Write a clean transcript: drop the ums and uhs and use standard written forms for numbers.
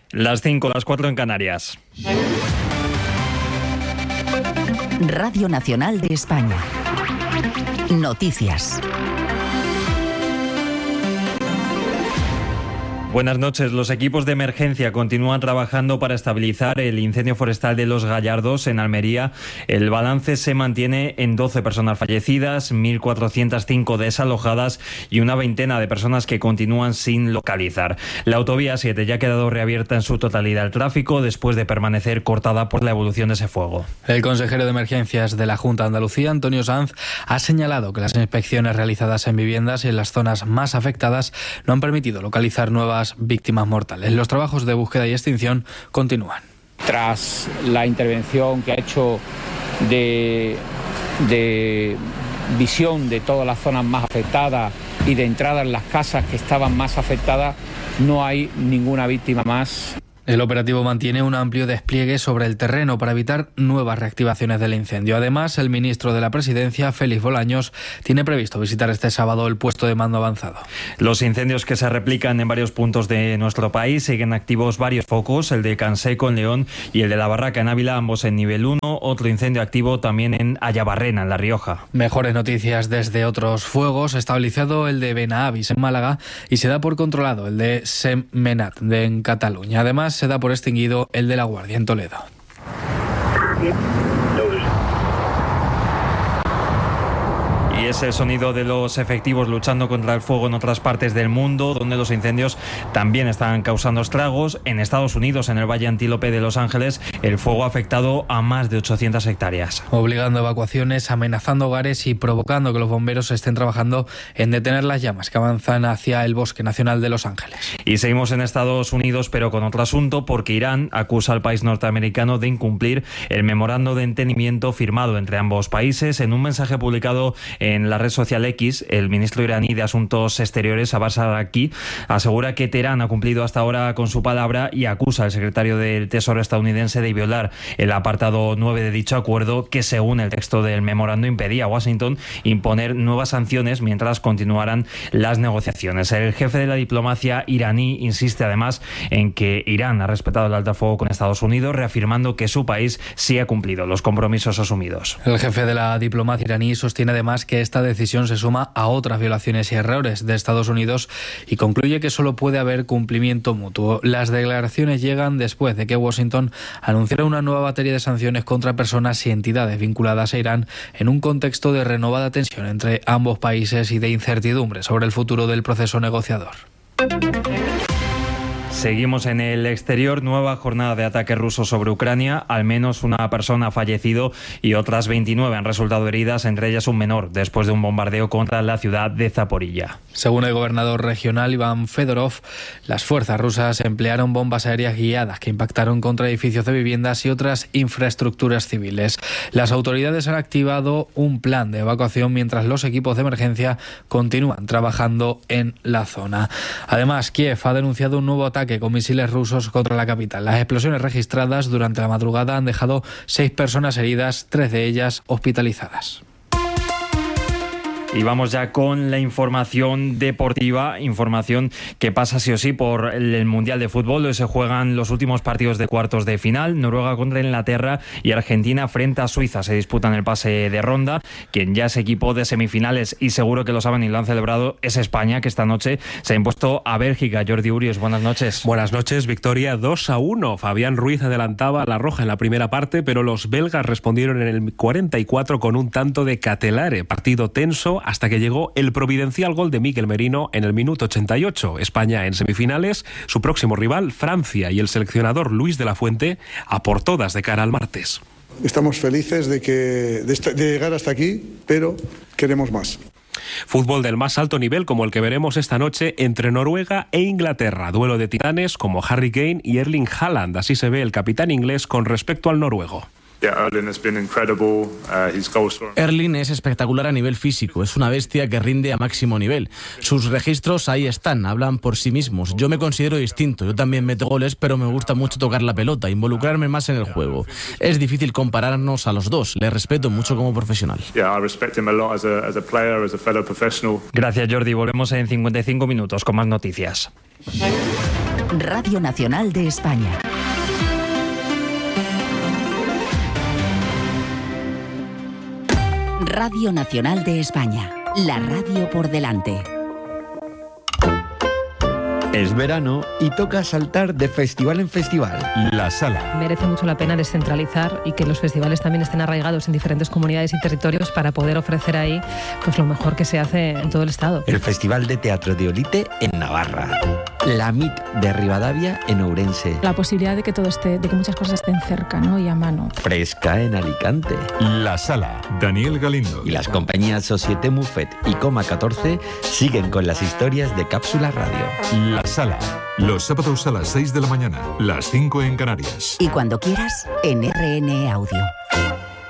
Las 5, las 4 en Canarias. Radio Nacional de España. Noticias. Buenas noches. Los equipos de emergencia continúan trabajando para estabilizar el incendio forestal de Los Gallardos, en Almería. El balance se mantiene en 12 personas fallecidas, 1.405 desalojadas y una veintena de personas que continúan sin localizar. La autovía 7 ya ha quedado reabierta en su totalidad al tráfico después de permanecer cortada por la evolución de ese fuego. El consejero de Emergencias de la Junta de Andalucía, Antonio Sanz, ha señalado que las inspecciones realizadas en viviendas y en las zonas más afectadas no han permitido localizar nuevas víctimas mortales. Los trabajos de búsqueda y extinción continúan. Tras la intervención que ha hecho de visión de todas las zonas más afectadas y de entrada en las casas que estaban más afectadas, no hay ninguna víctima más. El operativo mantiene un amplio despliegue sobre el terreno para evitar nuevas reactivaciones del incendio. Además, el ministro de la Presidencia, Félix Bolaños, tiene previsto visitar este sábado el puesto de mando avanzado. Los incendios que se replican en varios puntos de nuestro país siguen activos varios focos, el de Canseco en León y el de La Barraca en Ávila, ambos en nivel 1. Otro incendio activo también en Ayabarrena, en La Rioja. Mejores noticias desde otros fuegos. Estabilizado el de Benavis en Málaga y se da por controlado el de Sentmenat en Cataluña. Además, se da por extinguido el de La Guardia en Toledo. Y es el sonido de los efectivos luchando contra el fuego en otras partes del mundo, donde los incendios también están causando estragos. En Estados Unidos, en el Valle Antílope de Los Ángeles, el fuego ha afectado a más de 800 hectáreas. Obligando evacuaciones, amenazando hogares y provocando que los bomberos estén trabajando en detener las llamas que avanzan hacia el Bosque Nacional de Los Ángeles. Y seguimos en Estados Unidos, pero con otro asunto, porque Irán acusa al país norteamericano de incumplir el memorando de entendimiento firmado entre ambos países. En un mensaje publicado en la red social X, el ministro iraní de Asuntos Exteriores, Abbas Araqchi, asegura que Teherán ha cumplido hasta ahora con su palabra y acusa al secretario del Tesoro estadounidense de violar el apartado 9 de dicho acuerdo, que según el texto del memorando impedía a Washington imponer nuevas sanciones mientras continuaran las negociaciones. El jefe de la diplomacia iraní insiste además en que Irán ha respetado el alto fuego con Estados Unidos, reafirmando que su país sí ha cumplido los compromisos asumidos. El jefe de la diplomacia iraní sostiene además que esta decisión se suma a otras violaciones y errores de Estados Unidos y concluye que solo puede haber cumplimiento mutuo. Las declaraciones llegan después de que Washington anunciara una nueva batería de sanciones contra personas y entidades vinculadas a Irán en un contexto de renovada tensión entre ambos países y de incertidumbre sobre el futuro del proceso negociador. Seguimos en el exterior. Nueva jornada de ataques rusos sobre Ucrania. Al menos una persona ha fallecido y otras 29 han resultado heridas, entre ellas un menor, después de un bombardeo contra la ciudad de Zaporilla. Según el gobernador regional Iván Fedorov, las fuerzas rusas emplearon bombas aéreas guiadas que impactaron contra edificios de viviendas y otras infraestructuras civiles. Las autoridades han activado un plan de evacuación mientras los equipos de emergencia continúan trabajando en la zona. Además, Kiev ha denunciado un nuevo ataque con misiles rusos contra la capital. Las explosiones registradas durante la madrugada han dejado 6 personas heridas, 3 de ellas hospitalizadas. Y vamos ya con la información deportiva, información que pasa sí o sí por el Mundial de Fútbol. Hoy se juegan los últimos partidos de cuartos de final. Noruega contra Inglaterra y Argentina frente a Suiza se disputan el pase de ronda. Quien ya es equipo de semifinales y seguro que lo saben y lo han celebrado es España, que esta noche se ha impuesto a Bélgica. Jordi Urios, buenas noches. Buenas noches, victoria 2-1. Fabián Ruiz adelantaba a la roja en la primera parte, pero los belgas respondieron en el 44 con un tanto de Catelare. Partido tenso hasta que llegó el providencial gol de Mikel Merino en el minuto 88. España en semifinales, su próximo rival Francia y el seleccionador Luis de la Fuente a por todas de cara al martes. Estamos felices de llegar hasta aquí, pero queremos más. Fútbol del más alto nivel como el que veremos esta noche entre Noruega e Inglaterra. Duelo de titanes como Harry Kane y Erling Haaland. Así se ve el capitán inglés con respecto al noruego. Erling es espectacular a nivel físico, es una bestia que rinde a máximo nivel. Sus registros ahí están, hablan por sí mismos. Yo me considero distinto, yo también meto goles, pero me gusta mucho tocar la pelota, involucrarme más en el juego. Es difícil compararnos a los dos, le respeto mucho como profesional. Gracias, Jordi, volvemos en 55 minutos con más noticias. Radio Nacional de España. Radio Nacional de España, la radio por delante. Es verano y toca saltar de festival en festival. La Sala. Merece mucho la pena descentralizar y que los festivales también estén arraigados en diferentes comunidades y territorios para poder ofrecer ahí pues lo mejor que se hace en todo el estado. El Festival de Teatro de Olite en Navarra. La MIT de Rivadavia en Ourense. La posibilidad de que todo esté, de que muchas cosas estén cerca, ¿no? Y a mano. Fresca en Alicante. La Sala. Daniel Galindo. Y las compañías Societe Muffet y Coma 14 siguen con las historias de Cápsula Radio. La Sala. Los sábados a las 6 de la mañana, las 5 en Canarias. Y cuando quieras, en RN Audio.